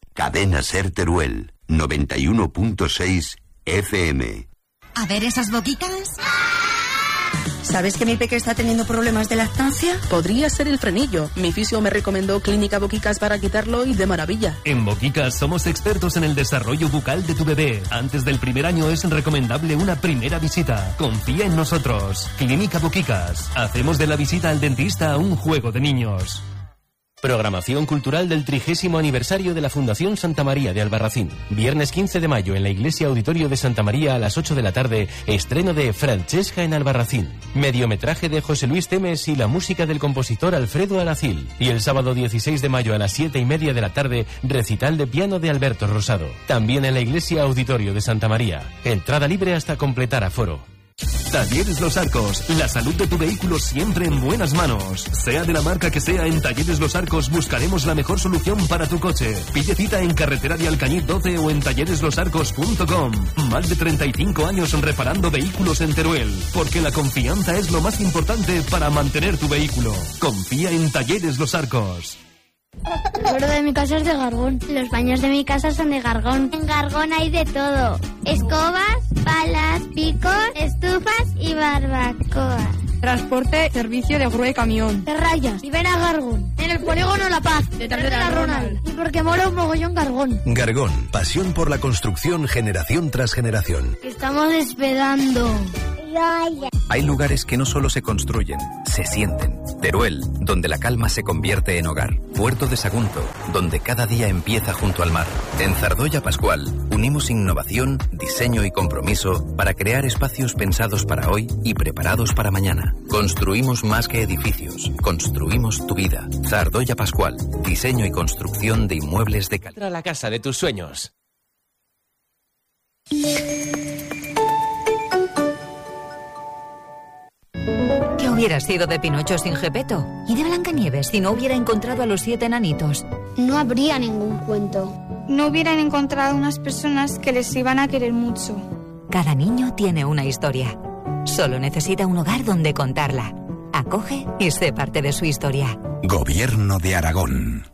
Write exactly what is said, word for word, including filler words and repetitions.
Cadena Ser Teruel, noventa y uno punto seis F M. A ver esas boquitas. ¿Sabes que mi peque está teniendo problemas de lactancia? Podría ser el frenillo. Mi fisio me recomendó Clínica Boquicas para quitarlo y de maravilla. En Boquicas somos expertos en el desarrollo bucal de tu bebé. Antes del primer año es recomendable una primera visita. Confía en nosotros. Clínica Boquicas. Hacemos de la visita al dentista un juego de niños. Programación cultural del trigésimo aniversario de la Fundación Santa María de Albarracín. Viernes quince de mayo en la Iglesia Auditorio de Santa María a las ocho de la tarde, estreno de Francesca en Albarracín. Mediometraje de José Luis Temes y la música del compositor Alfredo Alacil. Y el sábado dieciséis de mayo a las siete y media de la tarde, recital de piano de Alberto Rosado. También en la Iglesia Auditorio de Santa María. Entrada libre hasta completar aforo. Talleres Los Arcos, la salud de tu vehículo siempre en buenas manos. Sea de la marca que sea, en Talleres Los Arcos buscaremos la mejor solución para tu coche. Pide cita en Carretera de Alcañiz doce o en talleres los arcos punto com. Más de treinta y cinco años reparando vehículos en Teruel, porque la confianza es lo más importante para mantener tu vehículo. Confía en Talleres Los Arcos. El suelo de mi casa es de Gargón. Los baños de mi casa son de Gargón. En Gargón hay de todo. Escobas, palas, picos, estufas y barbacoas. Transporte, servicio de grúa y camión. De Rayas, y ven a Gargón. En el polígono La Paz, detrás de la Ronald. Y porque mola un mogollón Gargón. Gargón, pasión por la construcción generación tras generación. Estamos despedando. Hay lugares que no solo se construyen, se sienten. Teruel, donde la calma se convierte en hogar. Puerto de Sagunto, donde cada día empieza junto al mar. En Zardoya Pascual, unimos innovación, diseño y compromiso para crear espacios pensados para hoy y preparados para mañana. Construimos más que edificios, construimos tu vida. Zardoya Pascual, diseño y construcción de inmuebles de calidad. Entra a la casa de tus sueños. ¿Qué hubiera sido de Pinocho sin Gepetto? ¿Y de Blancanieves si no hubiera encontrado a los siete enanitos? No habría ningún cuento. No hubieran encontrado unas personas que les iban a querer mucho. Cada niño tiene una historia. Solo necesita un hogar donde contarla. Acoge y sé parte de su historia. Gobierno de Aragón.